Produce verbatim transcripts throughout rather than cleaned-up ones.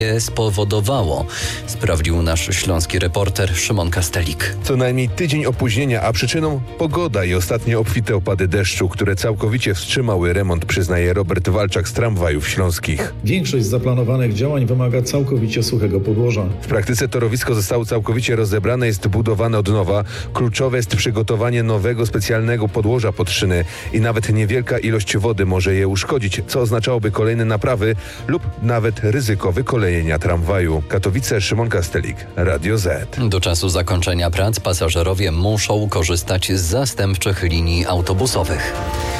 spowodowało, sprawdził nasz śląski reporter Szymon Kastelik. Co najmniej tydzień opóźnienia, a przyczyną pogoda i ostatnie obfite opady deszczu, które całkowicie wstrzymały remont, przyznaje Robert Walczak z Tramwajów Śląskich. Większość zaplanowanych działań wymaga całkowicie suchego podłoża. W praktyce torowisko zostało całkowicie rozebrane, jest budowane od nowa. Kluczowe jest przygotowanie nowego specjalnego podłoża pod szyny i nawet niewielka ilość wody może je uszkodzić, co oznaczałoby kolejne naprawy lub nawet ryzyko wykolejenia tramwaju. Katowice, Szymon Kastelik, Radio Z. Do czasu zakończenia prac pasażerowie muszą korzystać z zastępczych linii autobusowych.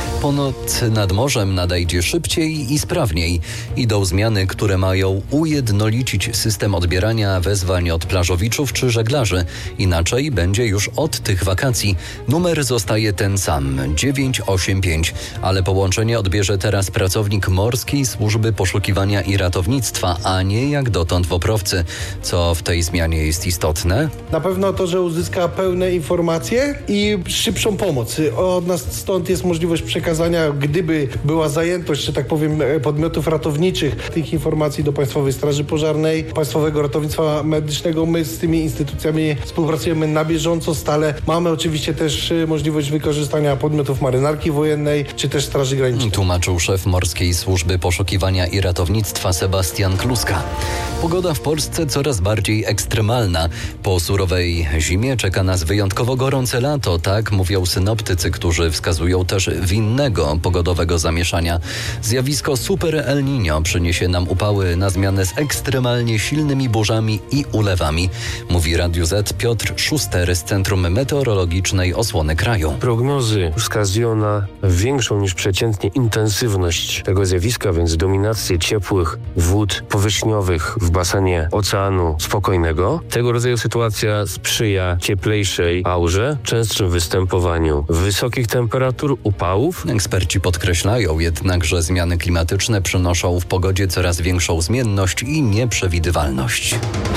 Ponoć nad morzem nadejdzie szybciej i sprawniej. Idą zmiany, które mają ujednolicić system odbierania wezwań od plażowiczów czy żeglarzy. Inaczej będzie już od tych wakacji. Numer zostaje ten sam, dziewięć osiem pięć, ale połączenie odbierze teraz pracownik Morskiej Służby Poszukiwania i Ratownictwa, a nie jak dotąd woprowcy. Co w tej zmianie jest istotne? Na pewno to, że uzyska pełne informacje i szybszą pomoc. Od nas stąd jest możliwość przekazania, gdyby była zajętość, że tak powiem, podmiotów ratowniczych, tych informacji do Państwowej Straży Pożarnej, Państwowego Ratownictwa Medycznego. My z tymi instytucjami współpracujemy na bieżąco, stale. Mamy oczywiście też możliwość wykorzystania podmiotów Marynarki Wojennej, czy też Straży Granicznej. Tłumaczył szef Morskiej Służby Poszukiwania i Ratownictwa Sebastian Kluska. Pogoda w Polsce coraz bardziej ekstremalna. Po surowej zimie czeka nas wyjątkowo gorące lato, tak mówią synoptycy, którzy wskazują też w innego pogodowego zamieszania. Zjawisko Super El Niño przyniesie nam upały na zmianę z ekstremalnie silnymi burzami i ulewami, mówi Radiu Z Piotr Szuster z Centrum Meteorologicznej Osłony Kraju. Prognozy wskazują na większą niż przeciętnie intensywność tego zjawiska, więc dominację ciepłych wód powierzchniowych w basenie Oceanu Spokojnego. Tego rodzaju sytuacja sprzyja cieplejszej aurze, częstszym występowaniu wysokich temperatur, upałów. Eksperci podkreślają jednak, że zmiany klimatyczne przynoszą w pogodzie coraz większą zmienność i nieprzewidywalność.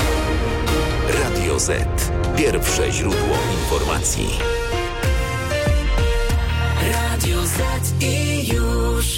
Radio Z. Pierwsze źródło informacji. Radio Z i już.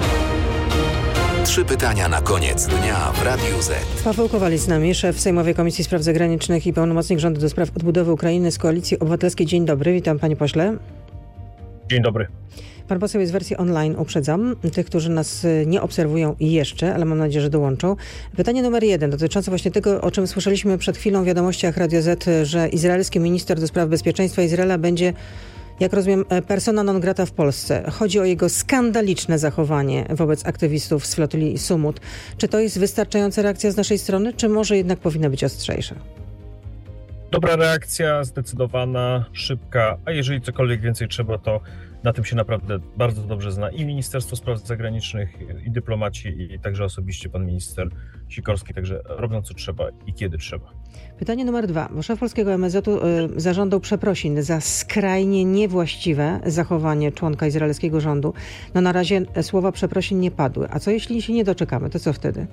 Trzy pytania na koniec dnia w Radiu Z. Paweł Kowal z nami, szef Sejmowej Komisji Spraw Zagranicznych i pełnomocnik rządu do spraw odbudowy Ukrainy z Koalicji Obywatelskiej. Dzień dobry, witam panie pośle. Dzień dobry. Pan poseł jest w wersji online, uprzedzam, tych, którzy nas nie obserwują jeszcze, ale mam nadzieję, że dołączą. Pytanie numer jeden, dotyczące właśnie tego, o czym słyszeliśmy przed chwilą w wiadomościach Radio Z, że izraelski minister do spraw bezpieczeństwa Izraela będzie, jak rozumiem, persona non grata w Polsce. Chodzi o jego skandaliczne zachowanie wobec aktywistów z flotylii Sumut. Czy to jest wystarczająca reakcja z naszej strony, czy może jednak powinna być ostrzejsza? Dobra reakcja, zdecydowana, szybka, a jeżeli cokolwiek więcej trzeba, to na tym się naprawdę bardzo dobrze zna i Ministerstwo Spraw Zagranicznych, i dyplomaci, i także osobiście pan minister Sikorski, także robią co trzeba i kiedy trzeba. Pytanie numer dwa, bo szef polskiego M S Z-u y, zażądał przeprosin za skrajnie niewłaściwe zachowanie członka izraelskiego rządu. No na razie słowa przeprosin nie padły. A co jeśli się nie doczekamy, to co wtedy?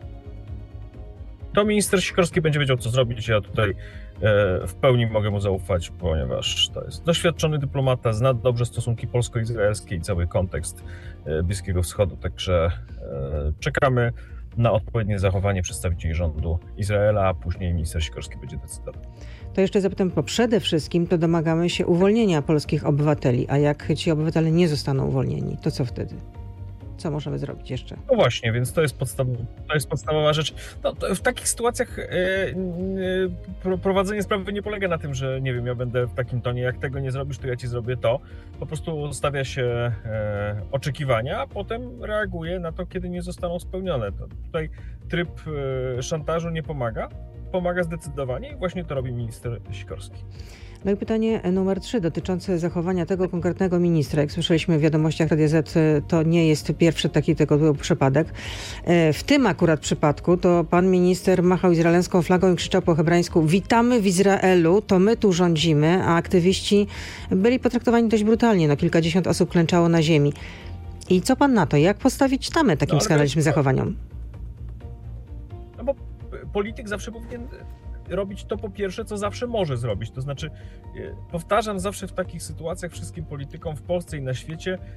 To minister Sikorski będzie wiedział, co zrobić. Ja tutaj e, w pełni mogę mu zaufać, ponieważ to jest doświadczony dyplomata, zna dobrze stosunki polsko-izraelskie i cały kontekst e, Bliskiego Wschodu. Także e, czekamy na odpowiednie zachowanie przedstawicieli rządu Izraela, a później minister Sikorski będzie decydował. To jeszcze zapytam, bo przede wszystkim to domagamy się uwolnienia polskich obywateli, a jak ci obywatele nie zostaną uwolnieni, to co wtedy? Co możemy zrobić jeszcze? No właśnie, więc to jest, podstaw, to jest podstawowa rzecz. No, w takich sytuacjach yy, yy, prowadzenie sprawy nie polega na tym, że nie wiem, ja będę w takim tonie, jak tego nie zrobisz, to ja ci zrobię to. Po prostu stawia się yy, oczekiwania, a potem reaguje na to, kiedy nie zostaną spełnione. To tutaj tryb yy, szantażu nie pomaga. Pomaga zdecydowanie i właśnie to robi minister Sikorski. No i pytanie numer trzy dotyczące zachowania tego konkretnego ministra. Jak słyszeliśmy w wiadomościach Radia Z, to nie jest pierwszy taki tego był przypadek. W tym akurat przypadku to pan minister machał izraelską flagą i krzyczał po hebrajsku: witamy w Izraelu, to my tu rządzimy, a aktywiści byli potraktowani dość brutalnie. No, kilkadziesiąt osób klęczało na ziemi. I co pan na to? Jak postawić tamę takim no, skandalicznym zachowaniom? No bo polityk zawsze powinien robić to po pierwsze, co zawsze może zrobić. To znaczy, powtarzam zawsze w takich sytuacjach wszystkim politykom w Polsce i na świecie,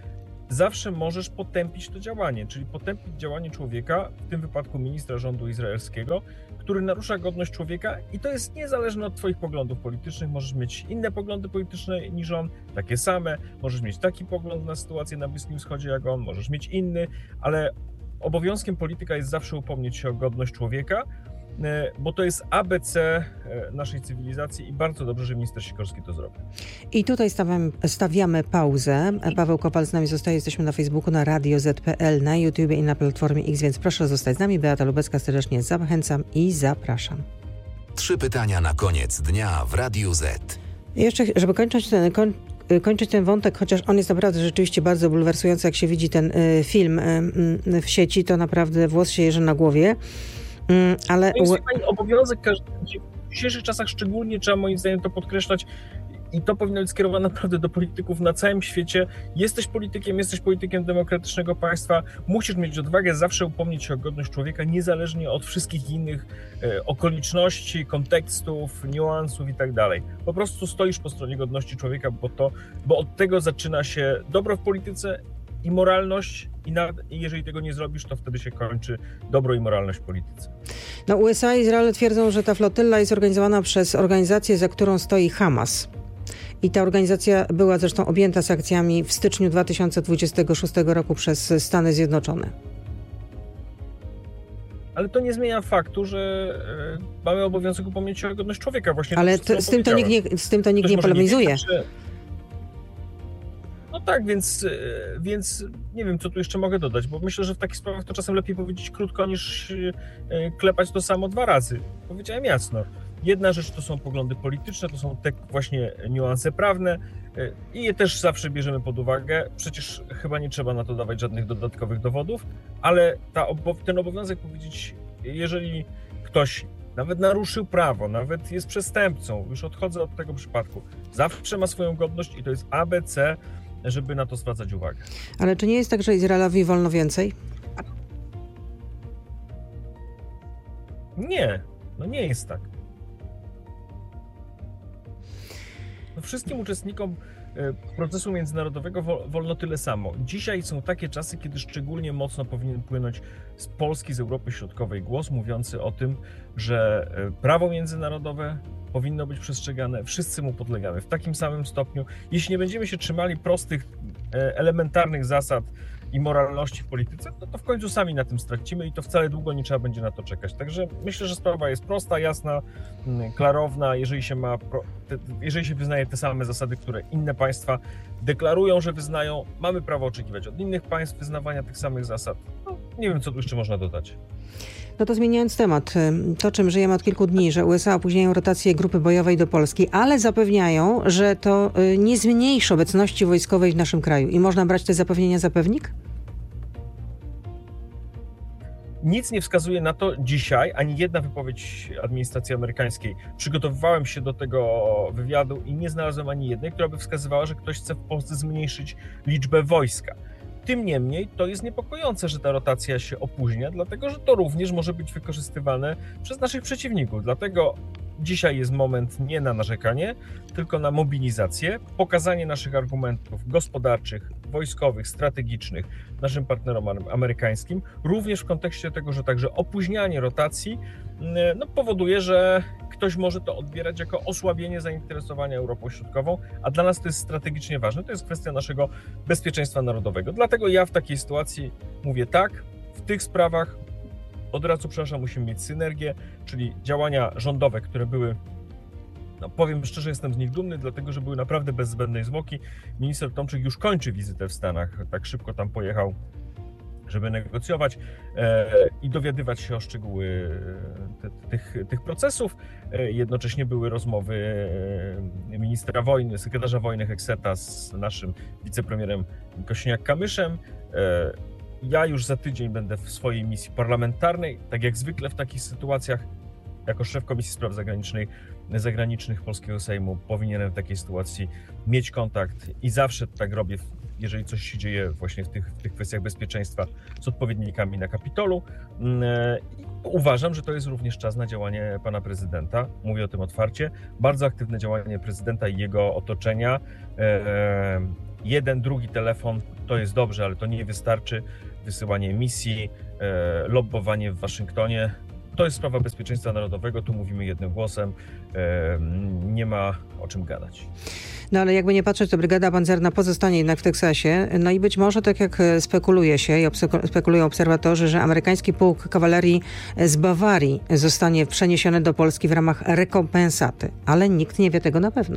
zawsze możesz potępić to działanie, czyli potępić działanie człowieka, w tym wypadku ministra rządu izraelskiego, który narusza godność człowieka i to jest niezależne od twoich poglądów politycznych. Możesz mieć inne poglądy polityczne niż on, takie same, możesz mieć taki pogląd na sytuację na Bliskim Wschodzie jak on, możesz mieć inny, ale obowiązkiem polityka jest zawsze upomnieć się o godność człowieka, bo to jest A B C naszej cywilizacji i bardzo dobrze, że minister Sikorski to zrobił. I tutaj stawiamy, stawiamy pauzę. Paweł Kopal z nami zostaje, jesteśmy na Facebooku, na radio zet kropka pe el, na YouTubie i na platformie X, więc proszę zostać z nami. Beata Lubecka, serdecznie zachęcam i zapraszam. Trzy pytania na koniec dnia w Radiu Z. Jeszcze, żeby kończyć ten, koń, kończyć ten wątek, chociaż on jest naprawdę rzeczywiście bardzo bulwersujący, jak się widzi ten y, film y, w sieci, to naprawdę włos się jeży na głowie. Y, ale... To jest pani obowiązek każdego. W dzisiejszych czasach szczególnie trzeba moim zdaniem to podkreślać i to powinno być skierowane naprawdę do polityków na całym świecie. Jesteś politykiem, jesteś politykiem demokratycznego państwa, musisz mieć odwagę zawsze upomnieć się o godność człowieka, niezależnie od wszystkich innych e, okoliczności, kontekstów, niuansów i tak dalej. Po prostu stoisz po stronie godności człowieka, bo, to, bo od tego zaczyna się dobro w polityce i moralność i, na, i jeżeli tego nie zrobisz, to wtedy się kończy dobro i moralność w polityce. No, U S A i Izrael twierdzą, że ta flotylla jest organizowana przez organizację, za którą stoi Hamas. I ta organizacja była zresztą objęta sankcjami w styczniu dwa tysiące dwudziestego szóstego roku przez Stany Zjednoczone. Ale to nie zmienia faktu, że y, mamy obowiązek upomnieć się o godność człowieka. Właśnie Ale to, to, z, tym to nikt nie, z tym to nikt Ktoś nie może polemizuje. Nie wie, że... No tak, więc, więc nie wiem, co tu jeszcze mogę dodać, bo myślę, że w takich sprawach to czasem lepiej powiedzieć krótko, niż klepać to samo dwa razy. Powiedziałem jasno. Jedna rzecz to są poglądy polityczne, to są te właśnie niuanse prawne i je też zawsze bierzemy pod uwagę. Przecież chyba nie trzeba na to dawać żadnych dodatkowych dowodów, ale ta, ten obowiązek powiedzieć, jeżeli ktoś nawet naruszył prawo, nawet jest przestępcą, już odchodzę od tego przypadku, zawsze ma swoją godność i to jest A B C, żeby na to zwracać uwagę. Ale czy nie jest tak, że Izraelowi wolno więcej? Nie, no nie jest tak. No wszystkim uczestnikom procesu międzynarodowego wolno tyle samo. Dzisiaj są takie czasy, kiedy szczególnie mocno powinien płynąć z Polski, z Europy Środkowej głos mówiący o tym, że prawo międzynarodowe powinno być przestrzegane, wszyscy mu podlegamy w takim samym stopniu. Jeśli nie będziemy się trzymali prostych, elementarnych zasad i moralności w polityce, no to w końcu sami na tym stracimy i to wcale długo nie trzeba będzie na to czekać. Także myślę, że sprawa jest prosta, jasna, klarowna. Jeżeli się ma, jeżeli się wyznaje te same zasady, które inne państwa deklarują, że wyznają, mamy prawo oczekiwać od innych państw wyznawania tych samych zasad. No, nie wiem, co tu jeszcze można dodać. No to zmieniając temat, to czym żyjemy od kilku dni, że U S A opóźniają rotację grupy bojowej do Polski, ale zapewniają, że to nie zmniejszy obecności wojskowej w naszym kraju. I można brać te zapewnienia za pewnik? Nic nie wskazuje na to dzisiaj, ani jedna wypowiedź administracji amerykańskiej. Przygotowywałem się do tego wywiadu i nie znalazłem ani jednej, która by wskazywała, że ktoś chce w Polsce zmniejszyć liczbę wojska. Tym niemniej to jest niepokojące, że ta rotacja się opóźnia, dlatego że to również może być wykorzystywane przez naszych przeciwników. Dlatego dzisiaj jest moment nie na narzekanie, tylko na mobilizację, pokazanie naszych argumentów gospodarczych, wojskowych, strategicznych naszym partnerom amerykańskim, również w kontekście tego, że także opóźnianie rotacji no, powoduje, że ktoś może to odbierać jako osłabienie zainteresowania Europą Środkową, a dla nas to jest strategicznie ważne. To jest kwestia naszego bezpieczeństwa narodowego. Dlatego ja w takiej sytuacji mówię tak, w tych sprawach od razu, przepraszam, musimy mieć synergię, czyli działania rządowe, które były, no powiem szczerze, jestem z nich dumny, dlatego że były naprawdę bez zbędnej zwłoki. Minister Tomczyk już kończy wizytę w Stanach, tak szybko tam pojechał, żeby negocjować e, i dowiadywać się o szczegóły te, tych, tych procesów. E, jednocześnie były rozmowy e, ministra wojny, sekretarza wojny Hekseta z naszym wicepremierem Kosiniak-Kamyszem. E, ja już za tydzień będę w swojej misji parlamentarnej, tak jak zwykle w takich sytuacjach, jako szef Komisji Spraw Zagranicznych, Zagranicznych Polskiego Sejmu powinienem w takiej sytuacji mieć kontakt i zawsze tak robię, jeżeli coś się dzieje właśnie w tych, w tych kwestiach bezpieczeństwa z odpowiednikami na Kapitolu. I uważam, że to jest również czas na działanie pana prezydenta. Mówię o tym otwarcie. Bardzo aktywne działanie prezydenta i jego otoczenia. Jeden, drugi telefon to jest dobrze, ale to nie wystarczy. Wysyłanie misji, e, lobbowanie w Waszyngtonie, to jest sprawa bezpieczeństwa narodowego, tu mówimy jednym głosem, e, nie ma o czym gadać. No ale jakby nie patrzeć, to brygada pancerna pozostanie jednak w Teksasie. No i być może, tak jak spekuluje się i spekulują obserwatorzy, że amerykański pułk kawalerii z Bawarii zostanie przeniesiony do Polski w ramach rekompensaty. Ale nikt nie wie tego na pewno.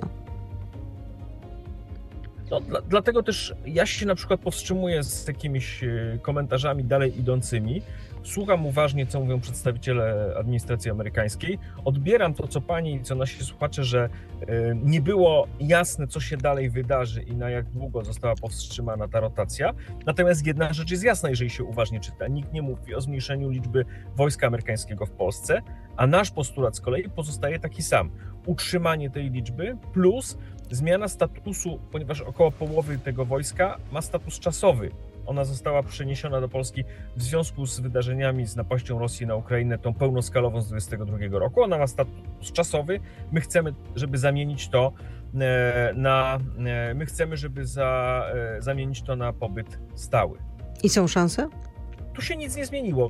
No, dla, dlatego też ja się na przykład powstrzymuję z jakimiś komentarzami dalej idącymi. Słucham uważnie, co mówią przedstawiciele administracji amerykańskiej. Odbieram to, co pani i co nasi słuchacze, że y, nie było jasne, co się dalej wydarzy i na jak długo została powstrzymana ta rotacja. Natomiast jedna rzecz jest jasna, jeżeli się uważnie czyta. Nikt nie mówi o zmniejszeniu liczby wojska amerykańskiego w Polsce, a nasz postulat z kolei pozostaje taki sam. Utrzymanie tej liczby plus zmiana statusu, ponieważ około połowy tego wojska ma status czasowy. Ona została przeniesiona do Polski w związku z wydarzeniami, z napaścią Rosji na Ukrainę, tą pełnoskalową z dwudziestego drugiego roku. Ona ma status czasowy. My chcemy, żeby zamienić to na, my chcemy, żeby za, zamienić to na pobyt stały. I są szanse? Tu się nic nie zmieniło.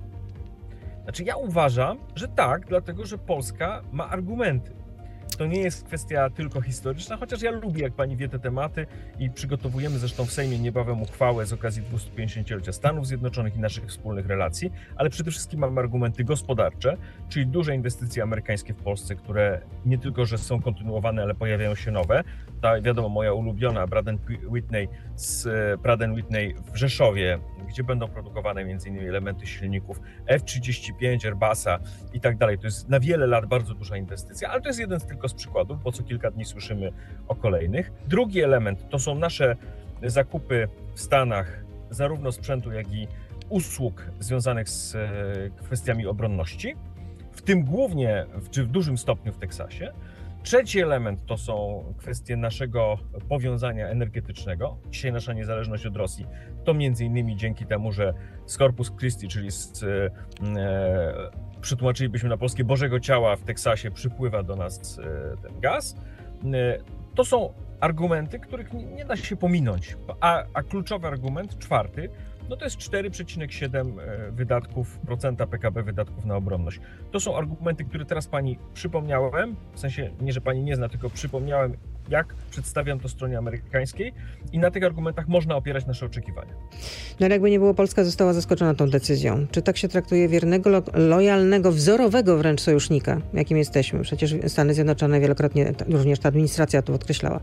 Znaczy ja uważam, że tak, dlatego że Polska ma argumenty. To nie jest kwestia tylko historyczna, chociaż ja lubię, jak pani wie, te tematy i przygotowujemy zresztą w Sejmie niebawem uchwałę z okazji dwustupięćdziesięciolecia Stanów Zjednoczonych i naszych wspólnych relacji, ale przede wszystkim mamy argumenty gospodarcze, czyli duże inwestycje amerykańskie w Polsce, które nie tylko, że są kontynuowane, ale pojawiają się nowe. Ta, wiadomo, moja ulubiona Pratt and Whitney z Pratt and Whitney w Rzeszowie, gdzie będą produkowane między innymi elementy silników F trzydzieści pięć, Airbusa i tak dalej. To jest na wiele lat bardzo duża inwestycja, ale to jest jeden z tylko z przykładów, bo co kilka dni słyszymy o kolejnych. Drugi element to są nasze zakupy w Stanach, zarówno sprzętu, jak i usług związanych z kwestiami obronności, w tym głównie, czy w dużym stopniu w Teksasie. Trzeci element to są kwestie naszego powiązania energetycznego. Dzisiaj nasza niezależność od Rosji to między innymi dzięki temu, że z Corpus Christi, czyli z, e, przetłumaczylibyśmy na polskie Bożego Ciała w Teksasie, przypływa do nas e, ten gaz. E, to są argumenty, których nie, nie da się pominąć. A, a kluczowy argument, czwarty, no to jest cztery przecinek siedem wydatków, procenta P K B wydatków na obronność. To są argumenty, które teraz pani przypomniałem, w sensie nie, że pani nie zna, tylko przypomniałem, jak przedstawiam to stronie amerykańskiej i na tych argumentach można opierać nasze oczekiwania. No ale jakby nie było, Polska została zaskoczona tą decyzją. Czy tak się traktuje wiernego, lo- lojalnego, wzorowego wręcz sojusznika, jakim jesteśmy? Przecież Stany Zjednoczone wielokrotnie, również ta administracja to podkreślała.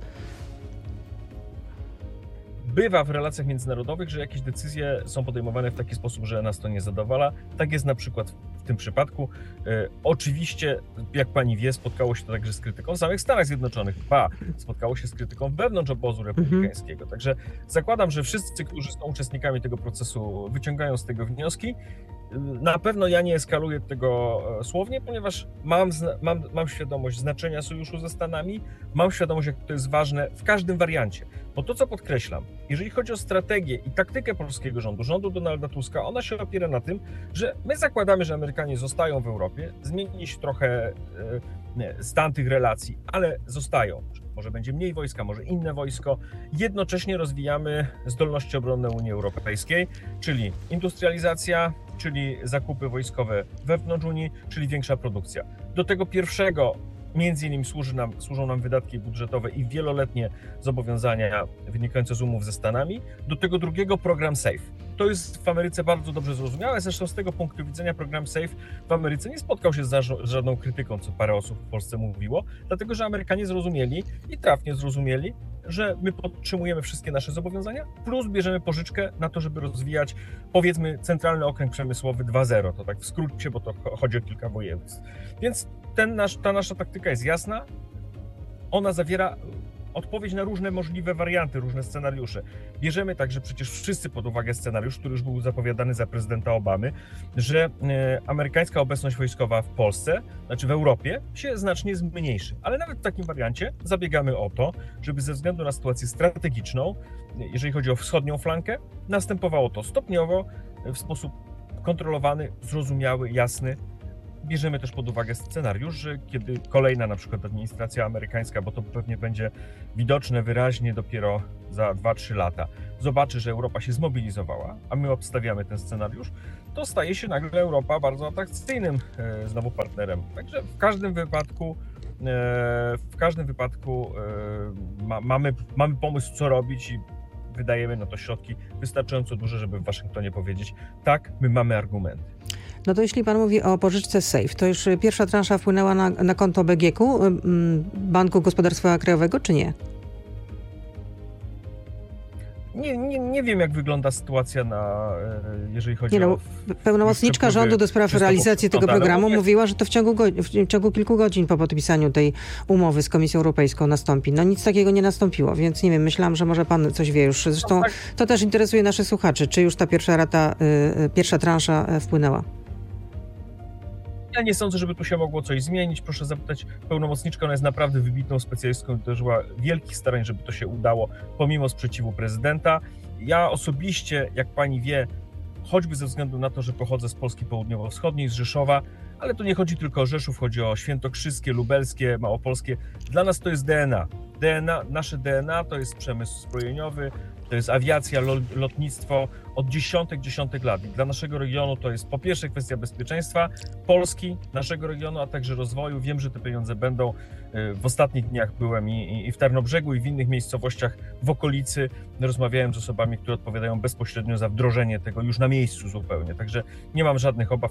Bywa w relacjach międzynarodowych, że jakieś decyzje są podejmowane w taki sposób, że nas to nie zadowala. Tak jest na przykład w tym przypadku. E, oczywiście, jak pani wie, spotkało się to także z krytyką w samych Stanach Zjednoczonych. Ba, spotkało się z krytyką wewnątrz obozu republikańskiego. Także zakładam, że wszyscy, którzy są uczestnikami tego procesu, wyciągają z tego wnioski. Na pewno ja nie eskaluję tego słownie, ponieważ mam, mam, mam świadomość znaczenia sojuszu ze Stanami, mam świadomość, jak to jest ważne w każdym wariancie. Bo to, co podkreślam, jeżeli chodzi o strategię i taktykę polskiego rządu, rządu Donalda Tuska, ona się opiera na tym, że my zakładamy, że Amerykanie zostają w Europie, zmieni się trochę nie, stan tych relacji, ale zostają. Może będzie mniej wojska, może inne wojsko. Jednocześnie rozwijamy zdolności obronne Unii Europejskiej, czyli industrializacja, czyli zakupy wojskowe wewnątrz Unii, czyli większa produkcja. Do tego pierwszego między innymi służy nam, służą nam wydatki budżetowe i wieloletnie zobowiązania wynikające z umów ze Stanami. Do tego drugiego program SAFE. To jest w Ameryce bardzo dobrze zrozumiałe, zresztą z tego punktu widzenia program SAFE w Ameryce nie spotkał się z żadną krytyką, co parę osób w Polsce mówiło, dlatego że Amerykanie zrozumieli i trafnie zrozumieli, że my podtrzymujemy wszystkie nasze zobowiązania, plus bierzemy pożyczkę na to, żeby rozwijać, powiedzmy, centralny okręg przemysłowy dwa zero, to tak w skrócie, bo to chodzi o kilka województw. Więc ten nasz, ta nasza taktyka jest jasna, ona zawiera odpowiedź na różne możliwe warianty, różne scenariusze. Bierzemy także przecież wszyscy pod uwagę scenariusz, który już był zapowiadany za prezydenta Obamy, że e, amerykańska obecność wojskowa w Polsce, znaczy w Europie, się znacznie zmniejszy. Ale nawet w takim wariancie zabiegamy o to, żeby ze względu na sytuację strategiczną, jeżeli chodzi o wschodnią flankę, następowało to stopniowo, w sposób kontrolowany, zrozumiały, jasny, bierzemy też pod uwagę scenariusz, że kiedy kolejna na przykład administracja amerykańska, bo to pewnie będzie widoczne wyraźnie dopiero za dwa trzy lata, zobaczy, że Europa się zmobilizowała, a my obstawiamy ten scenariusz, to staje się nagle Europa bardzo atrakcyjnym e, znowu partnerem. Także w każdym wypadku e, w każdym wypadku e, ma, mamy, mamy pomysł, co robić i wydajemy na to środki wystarczająco duże, żeby w Waszyngtonie powiedzieć, tak, my mamy argumenty. No to jeśli pan mówi o pożyczce SAFE, to już pierwsza transza wpłynęła na, na konto B G K, Banku Gospodarstwa Krajowego, czy nie? Nie, nie, nie wiem, jak wygląda sytuacja, na, jeżeli chodzi nie no, o... Pełnomocniczka rządu do spraw realizacji tego programu mówię... mówiła, że to w ciągu, go, w ciągu kilku godzin po podpisaniu tej umowy z Komisją Europejską nastąpi. No nic takiego nie nastąpiło, więc nie wiem, myślałam, że może pan coś wie już. Zresztą no, tak. To też interesuje naszych słuchaczy, czy już ta pierwsza rata, y, pierwsza transza wpłynęła. Ja nie sądzę, żeby tu się mogło coś zmienić. Proszę zapytać pełnomocniczkę, ona jest naprawdę wybitną specjalistką i dożyła wielkich starań, żeby to się udało, pomimo sprzeciwu prezydenta. Ja osobiście, jak pani wie, choćby ze względu na to, że pochodzę z Polski południowo-wschodniej, z Rzeszowa, ale tu nie chodzi tylko o Rzeszów, chodzi o świętokrzyskie, lubelskie, małopolskie. Dla nas to jest D N A. D N A, nasze D N A to jest przemysł zbrojeniowy, to jest awiacja, lotnictwo od dziesiątek, dziesiątek lat. I dla naszego regionu to jest po pierwsze kwestia bezpieczeństwa Polski, naszego regionu, a także rozwoju. Wiem, że te pieniądze będą. W ostatnich dniach byłem i, i w Tarnobrzegu, i w innych miejscowościach w okolicy. Rozmawiałem z osobami, które odpowiadają bezpośrednio za wdrożenie tego już na miejscu zupełnie. Także nie mam żadnych obaw.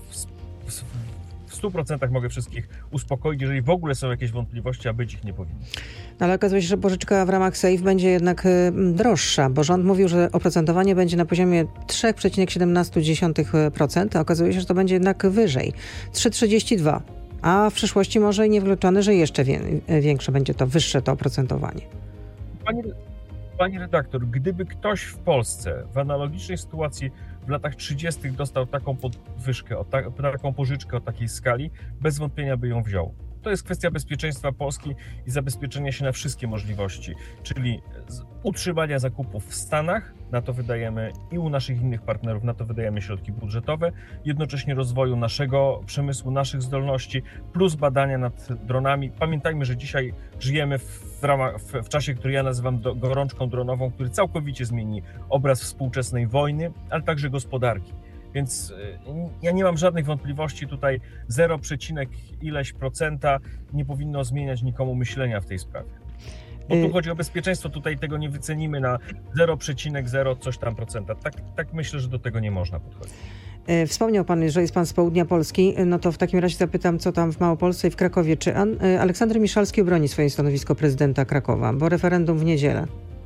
W stu procentach mogę wszystkich uspokoić, jeżeli w ogóle są jakieś wątpliwości, a być ich nie powinno. Ale okazuje się, że pożyczka w ramach SAFE będzie jednak droższa, bo rząd mówił, że oprocentowanie będzie na poziomie trzy przecinek siedemnaście procent, a okazuje się, że to będzie jednak wyżej, trzy przecinek trzydzieści dwa procent, a w przyszłości może niewykluczone, że jeszcze większe będzie to, wyższe to oprocentowanie. Pani, pani redaktor, gdyby ktoś w Polsce w analogicznej sytuacji w latach trzydziestych dostał taką podwyżkę, o ta, taką pożyczkę o takiej skali, bez wątpienia by ją wziął. To jest kwestia bezpieczeństwa Polski i zabezpieczenia się na wszystkie możliwości, czyli utrzymania zakupów w Stanach, na to wydajemy i u naszych innych partnerów, na to wydajemy środki budżetowe, jednocześnie rozwoju naszego przemysłu, naszych zdolności, plus badania nad dronami. Pamiętajmy, że dzisiaj żyjemy w, ramach, w, w czasie, który ja nazywam do, gorączką dronową, który całkowicie zmieni obraz współczesnej wojny, ale także gospodarki. Więc ja nie mam żadnych wątpliwości, tutaj zero przecinek ileś procenta nie powinno zmieniać nikomu myślenia w tej sprawie. Bo tu chodzi o bezpieczeństwo, tutaj tego nie wycenimy na zero przecinek zero coś tam procenta. Tak, tak myślę, że do tego nie można podchodzić. Wspomniał pan, że jest pan z południa Polski, no to w takim razie zapytam, co tam w Małopolsce i w Krakowie. Czy An- Aleksander Miszalski obroni swoje stanowisko prezydenta Krakowa, bo referendum w niedzielę?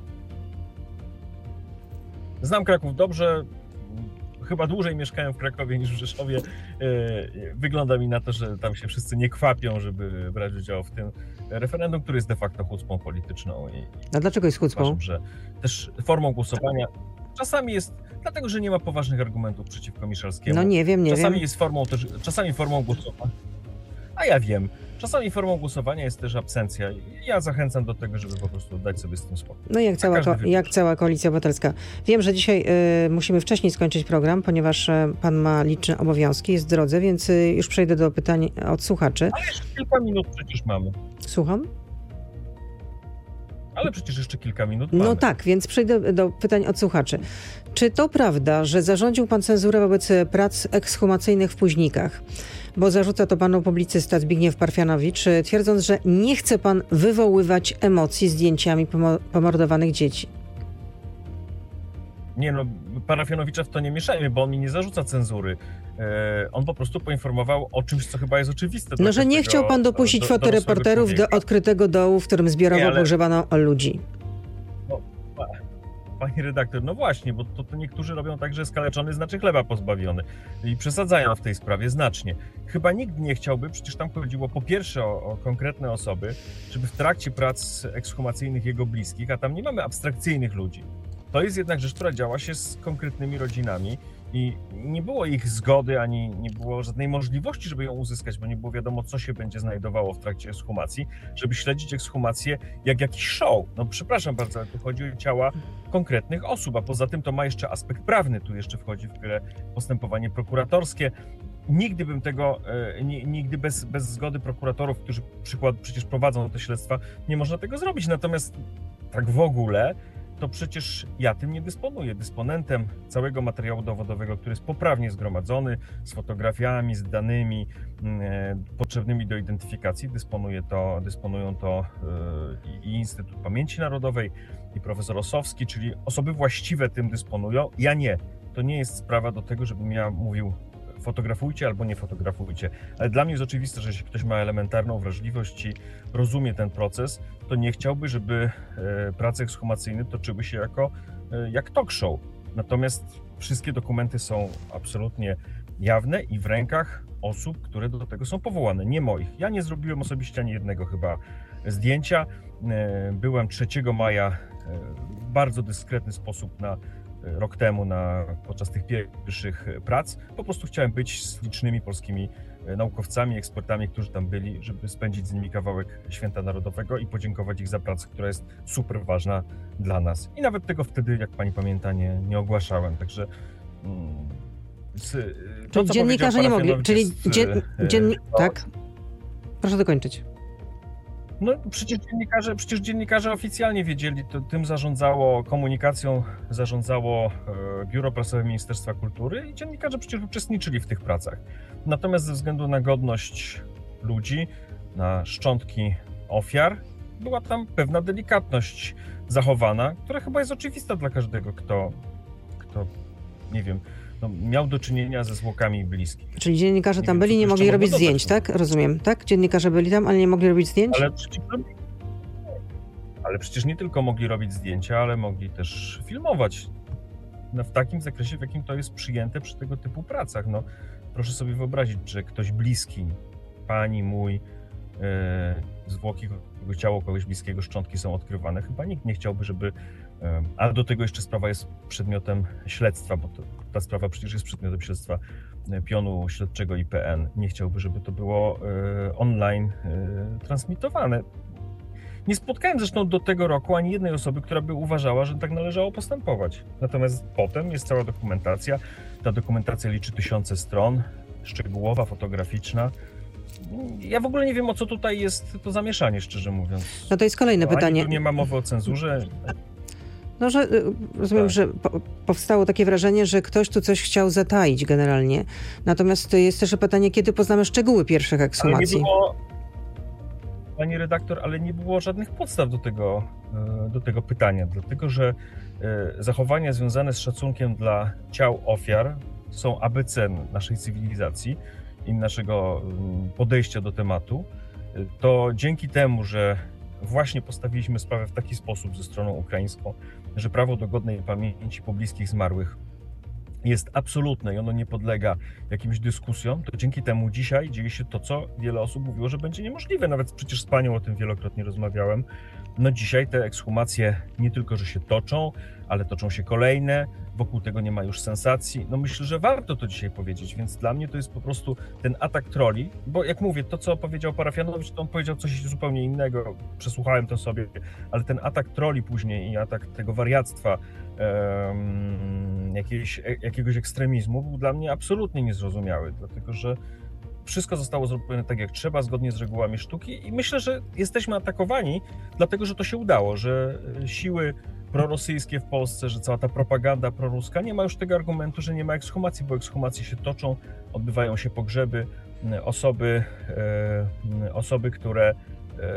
Znam Kraków dobrze. Chyba dłużej mieszkałem w Krakowie niż w Rzeszowie. Wygląda mi na to, że tam się wszyscy nie kwapią, żeby brać udział w tym referendum, który jest de facto chucpą polityczną. A dlaczego jest chucpą? Uważam, że też formą głosowania czasami jest, dlatego że nie ma poważnych argumentów przeciwko Miszalskiemu. No nie wiem, nie czasami wiem. Jest formą też, czasami formą głosowania. A ja wiem. Czasami formą głosowania jest też absencja. Ja zachęcam do tego, żeby po prostu dać sobie z tym spokój. No jak cała, ko- jak cała Koalicja Obywatelska. Wiem, że dzisiaj y, musimy wcześniej skończyć program, ponieważ y, pan ma liczne obowiązki, jest w drodze, więc y, już przejdę do pytań od słuchaczy. Ale jeszcze kilka minut przecież mamy. Słucham? Ale przecież jeszcze kilka minut mamy. mamy. No tak, więc przejdę do pytań od słuchaczy. Czy to prawda, że zarządził pan cenzurę wobec prac ekshumacyjnych w Późnikach? Bo zarzuca to panu publicysta Zbigniew Parfianowicz, twierdząc, że nie chce pan wywoływać emocji zdjęciami pomo- pomordowanych dzieci. Nie no, Parfianowicza w to nie mieszajmy, bo on mi nie zarzuca cenzury. E, on po prostu poinformował o czymś, co chyba jest oczywiste. No, że nie chciał pan dopuścić do, fotoreporterów do, do odkrytego dołu, w którym zbiorowo nie, ale... pogrzebano ludzi. No, pani redaktor, no właśnie, bo to, to niektórzy robią tak, że skaleczony znaczy chleba pozbawiony i przesadzają w tej sprawie znacznie. Chyba nikt nie chciałby, przecież tam chodziło po pierwsze o, o konkretne osoby, żeby w trakcie prac ekshumacyjnych jego bliskich, a tam nie mamy abstrakcyjnych ludzi. To jest jednak rzecz, która działa się z konkretnymi rodzinami i nie było ich zgody, ani nie było żadnej możliwości, żeby ją uzyskać, bo nie było wiadomo, co się będzie znajdowało w trakcie ekshumacji, żeby śledzić ekshumację jak jakiś show. No przepraszam bardzo, ale tu chodzi o ciała konkretnych osób, a poza tym to ma jeszcze aspekt prawny, tu jeszcze wchodzi w grę postępowanie prokuratorskie. nigdy bym tego, nigdy bez, bez zgody prokuratorów, którzy przykład przecież prowadzą te śledztwa, nie można tego zrobić. Natomiast tak w ogóle, to przecież ja tym nie dysponuję. Dysponentem całego materiału dowodowego, który jest poprawnie zgromadzony, z fotografiami, z danymi e, potrzebnymi do identyfikacji, dysponuje to, dysponują to e, i Instytut Pamięci Narodowej, i profesor Ossowski, czyli osoby właściwe tym dysponują. Ja nie. To nie jest sprawa do tego, żebym ja mówił, fotografujcie albo nie fotografujcie. Ale dla mnie jest oczywiste, że jeśli ktoś ma elementarną wrażliwość i rozumie ten proces, to nie chciałby, żeby e, prace ekshumacyjne toczyły się jako e, jak talk show. Natomiast wszystkie dokumenty są absolutnie jawne i w rękach osób, które do tego są powołane, nie moich. Ja nie zrobiłem osobiście ani jednego chyba zdjęcia. E, byłem trzeciego maja e, w bardzo dyskretny sposób na rok temu na, podczas tych pierwszych prac. Po prostu chciałem być z licznymi polskimi naukowcami, ekspertami, którzy tam byli, żeby spędzić z nimi kawałek Święta Narodowego i podziękować ich za pracę, która jest super ważna dla nas. I nawet tego wtedy, jak pani pamięta, nie, nie ogłaszałem. Także mm, z, to, czyli dziennikarze nie mogli, czyli jest, dzien, dzienni- tak? Proszę dokończyć. No przecież dziennikarze, przecież dziennikarze oficjalnie wiedzieli, to tym zarządzało komunikacją, zarządzało e, Biuro Prasowe Ministerstwa Kultury i dziennikarze przecież uczestniczyli w tych pracach. Natomiast ze względu na godność ludzi, na szczątki ofiar, była tam pewna delikatność zachowana, która chyba jest oczywista dla każdego, kto, kto nie wiem, no, miał do czynienia ze zwłokami bliskich. Czyli dziennikarze Nie tam wiem, byli, co nie tu mogli jeszcze robić mogę dodać, zdjęć, no. tak? Rozumiem, tak? Dziennikarze byli tam, ale nie mogli robić zdjęć? Ale przecież, ale przecież nie tylko mogli robić zdjęcia, ale mogli też filmować. No, w takim zakresie, w jakim to jest przyjęte przy tego typu pracach. No, proszę sobie wyobrazić, że ktoś bliski, pani, mój, e, zwłoki, kogoś ciało kogoś bliskiego, szczątki są odkrywane. Chyba nikt nie chciałby, żeby... E, a do tego jeszcze sprawa jest przedmiotem śledztwa, bo to, ta sprawa przecież jest przedmiotem śledztwa pionu śledczego I P N. Nie chciałby, żeby to było e, online e, transmitowane. Nie spotkałem zresztą do tego roku ani jednej osoby, która by uważała, że tak należało postępować. Natomiast potem jest cała dokumentacja. Ta dokumentacja liczy tysiące stron, szczegółowa, fotograficzna. Ja w ogóle nie wiem, o co tutaj jest to zamieszanie, szczerze mówiąc. No to jest kolejne Ani pytanie. tu nie ma mowy o cenzurze. No, że y, rozumiem, Tak. że po, powstało takie wrażenie, że ktoś tu coś chciał zataić generalnie. Natomiast jest też pytanie, kiedy poznamy szczegóły pierwszych Ale nie ekshumacji? było, pani redaktor, ale nie było żadnych podstaw do tego, e, do tego pytania, dlatego że e, zachowania związane z szacunkiem dla ciał ofiar są A B C naszej cywilizacji i naszego mm, podejścia do tematu. E, To dzięki temu, że właśnie postawiliśmy sprawę w taki sposób ze stroną ukraińską, że prawo do godnej pamięci po bliskich zmarłych jest absolutne i ono nie podlega jakimś dyskusjom, to dzięki temu dzisiaj dzieje się to, co wiele osób mówiło, że będzie niemożliwe. Nawet przecież z panią o tym wielokrotnie rozmawiałem. No dzisiaj te ekshumacje nie tylko, że się toczą, ale toczą się kolejne. Wokół tego nie ma już sensacji. No myślę, że warto to dzisiaj powiedzieć, więc dla mnie to jest po prostu ten atak troli, bo jak mówię, to co powiedział Parafianowicz, to on powiedział coś zupełnie innego, przesłuchałem to sobie, ale ten atak troli później i atak tego wariactwa, um, jakiegoś, jakiegoś ekstremizmu był dla mnie absolutnie niezrozumiały, dlatego że wszystko zostało zrobione tak jak trzeba, zgodnie z regułami sztuki i myślę, że jesteśmy atakowani, dlatego że to się udało, że siły prorosyjskie w Polsce, że cała ta propaganda proruska nie ma już tego argumentu, że nie ma ekshumacji, bo ekshumacje się toczą, odbywają się pogrzeby, osoby, e, osoby które e,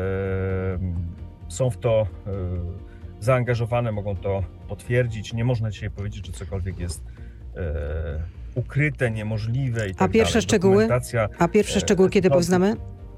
są w to e, zaangażowane, mogą to potwierdzić. Nie można dzisiaj powiedzieć, że cokolwiek jest e, ukryte, niemożliwe i tak A pierwsze dalej. szczegóły? Dokumentacja, A pierwsze szczegóły kiedy to- poznamy?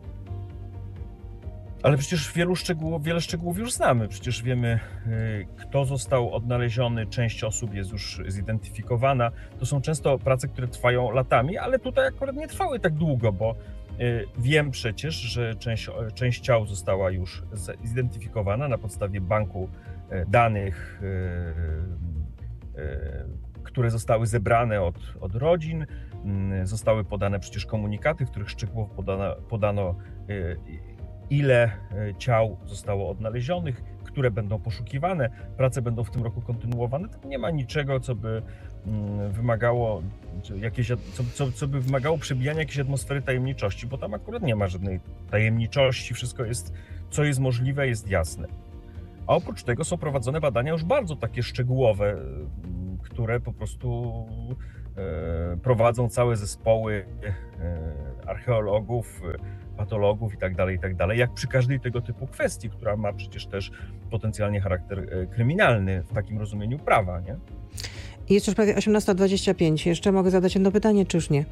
Ale przecież wielu szczegółów, wiele szczegółów już znamy. Przecież wiemy, y, kto został odnaleziony, część osób jest już zidentyfikowana. To są często prace, które trwają latami, ale tutaj akurat nie trwały tak długo, bo y, wiem przecież, że część, część ciał została już zidentyfikowana na podstawie banku y, danych, y, y, które zostały zebrane od, od rodzin. Y, zostały podane przecież komunikaty, w których szczegółowo podano, podano y, ile ciał zostało odnalezionych, które będą poszukiwane, prace będą w tym roku kontynuowane. To nie ma niczego, co by wymagało jakieś, co, co, co by wymagało przebijania jakiejś atmosfery tajemniczości, bo tam akurat nie ma żadnej tajemniczości, wszystko jest, co jest możliwe, jest jasne. A oprócz tego są prowadzone badania już bardzo takie szczegółowe, które po prostu e, prowadzą całe zespoły e, archeologów, patologów i tak dalej, i tak dalej, jak przy każdej tego typu kwestii, która ma przecież też potencjalnie charakter kryminalny w takim rozumieniu prawa, nie? I jest już prawie osiemnasta dwadzieścia pięć. Jeszcze mogę zadać jedno pytanie, czy już nie?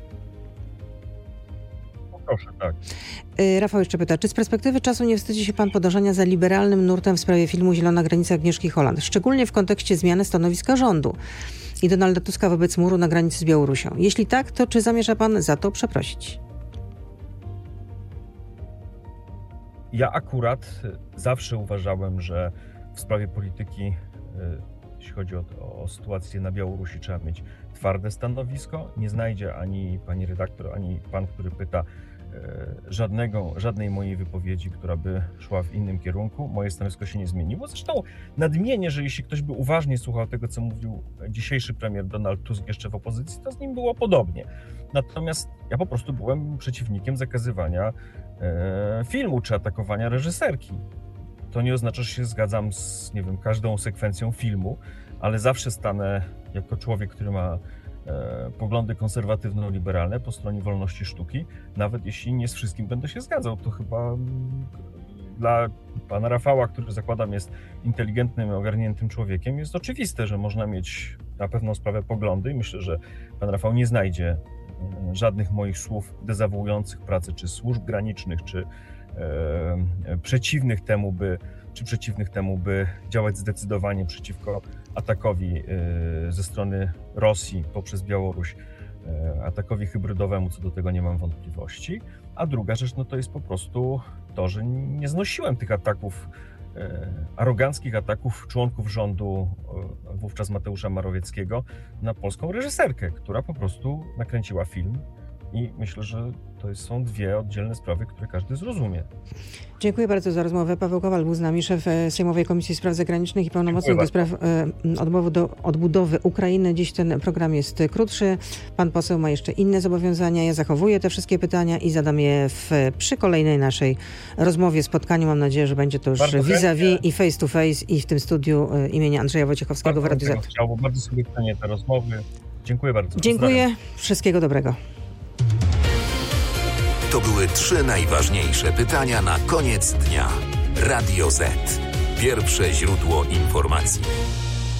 Proszę, tak. Rafał jeszcze pyta, czy z perspektywy czasu nie wstydzi się pan podążania za liberalnym nurtem w sprawie filmu Zielona granica Agnieszki Holland, szczególnie w kontekście zmiany stanowiska rządu i Donalda Tuska wobec muru na granicy z Białorusią? Jeśli tak, to czy zamierza pan za to przeprosić? Ja akurat zawsze uważałem, że w sprawie polityki, jeśli chodzi o, o sytuację na Białorusi, trzeba mieć twarde stanowisko. Nie znajdzie ani pani redaktor, ani pan, który pyta, żadnego, żadnej mojej wypowiedzi, która by szła w innym kierunku. Moje stanowisko się nie zmieniło. Zresztą nadmienię, że jeśli ktoś by uważnie słuchał tego, co mówił dzisiejszy premier Donald Tusk jeszcze w opozycji, to z nim było podobnie. Natomiast ja po prostu byłem przeciwnikiem zakazywania e, filmu czy atakowania reżyserki. To nie oznacza, że się zgadzam z, nie wiem, każdą sekwencją filmu, ale zawsze stanę jako człowiek, który ma e, poglądy konserwatywno-liberalne po stronie wolności sztuki, nawet jeśli nie z wszystkim będę się zgadzał. To chyba m, dla pana Rafała, który zakładam jest inteligentnym, ogarniętym człowiekiem, jest oczywiste, że można mieć na pewną sprawę poglądy i myślę, że pan Rafał nie znajdzie żadnych moich słów dezawuujących pracy czy służb granicznych, czy e, przeciwnych temu, by, czy przeciwnych temu, by działać zdecydowanie przeciwko atakowi e, ze strony Rosji poprzez Białoruś, e, atakowi hybrydowemu, co do tego nie mam wątpliwości. A druga rzecz, no to jest po prostu to, że nie znosiłem tych ataków, e, aroganckich ataków członków rządu, e, wówczas Mateusza Morawieckiego, na polską reżyserkę, która po prostu nakręciła film. I myślę, że to są dwie oddzielne sprawy, które każdy zrozumie. Dziękuję bardzo za rozmowę. Paweł Kowal był z nami, szef Sejmowej Komisji Spraw Zagranicznych i pełnomocnik do spraw odbudowy, do odbudowy Ukrainy. Dziś ten program jest krótszy. Pan poseł ma jeszcze inne zobowiązania. Ja zachowuję te wszystkie pytania i zadam je w, przy kolejnej naszej rozmowie, spotkaniu. Mam nadzieję, że będzie to już vis-a-vis i face to face i w tym studiu imienia Andrzeja Wojciechowskiego w Radiu Z. Chciałbym bardzo sobie cenię te rozmowy. Dziękuję bardzo. Dziękuję. Wszystkiego dobrego. To były trzy najważniejsze pytania na koniec dnia. Radio Z. Pierwsze źródło informacji.